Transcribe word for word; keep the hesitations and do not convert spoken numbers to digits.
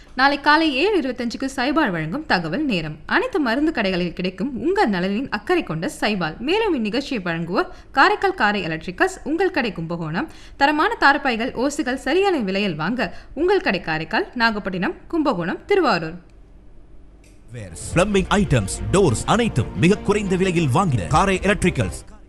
நாளை காலை ஏழு இருபத்தஞ்சுக்கு சைபால் வழங்கும் தகவல் நேரம். அனைத்து மருந்து கடைகளில் கிடைக்கும் உங்கள் நலனின் அக்கறை கொண்ட சைபால். மேலும் இந்நிகழ்ச்சியை வழங்குவோர் காரைக்கால் காரை எலக்ட்ரிக்கல்ஸ், உங்கள் கடை கும்பகோணம். தரமான தார்பாய்கள் ஓசுகள் சரியான விலையில் வாங்க உங்கள் கடை Karaikal, Nagapattinam, Kumbakonam, Thiruvarur. Plumbing items, doors அனைத்தும் மிக குறைந்த விலையில் வாங்கின காரை எலக்ட்ரிக்கல்ஸ்.